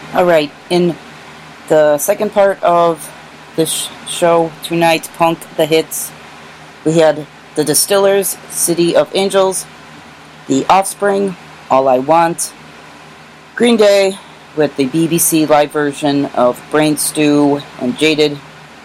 Alright, in the second part of this show tonight, Punk the Hits, we had The Distillers, City of Angels, The Offspring, All I Want, Green Day with the BBC live version of Brain Stew and Jaded,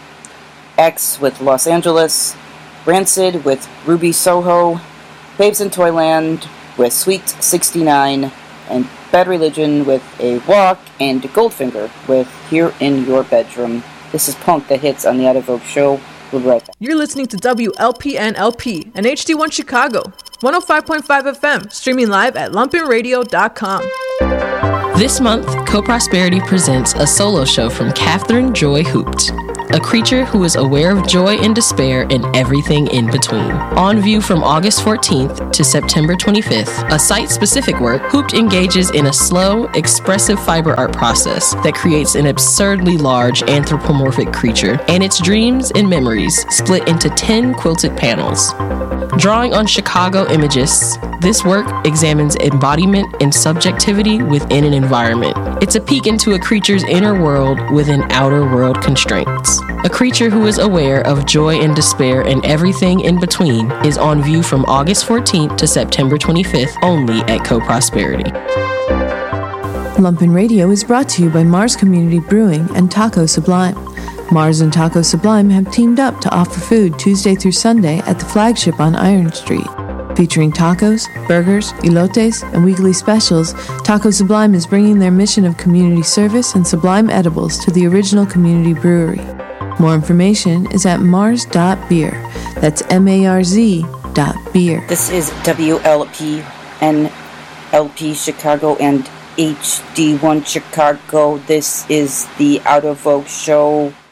X with Los Angeles, Rancid with Ruby Soho, Babes in Toyland with Sweet 69, and Bad Religion with A Walk, and Goldfinger with Here in Your Bedroom. This is Punk the Hits on the Out of Vogue Show. We'll be right back. You're listening to WLPN-LP and HD1 Chicago, 105.5 FM, streaming live at lumpinradio.com. This month, Co-Prosperity presents a solo show from Catherine Joy Hoopt, a creature who is aware of joy and despair and everything in between. On view from August 14th to September 25th, a site-specific work, Hoopt engages in a slow, expressive fiber art process that creates an absurdly large anthropomorphic creature and its dreams and memories split into 10 quilted panels. Drawing on Chicago imagists, this work examines embodiment and subjectivity within an environment. It's a peek into a creature's inner world within outer world constraints. A creature who is aware of joy and despair and everything in between is on view from August 14th to September 25th only at Co-Prosperity. Lumpin' Radio is brought to you by Mars Community Brewing and Taco Sublime. Mars and Taco Sublime have teamed up to offer food Tuesday through Sunday at the flagship on Iron Street. Featuring tacos, burgers, elotes, and weekly specials, Taco Sublime is bringing their mission of community service and sublime edibles to the original community brewery. More information is at mars.beer. That's MARZ.beer. This is WLPN LP Chicago and HD1 Chicago. This is the Out of Vogue Show.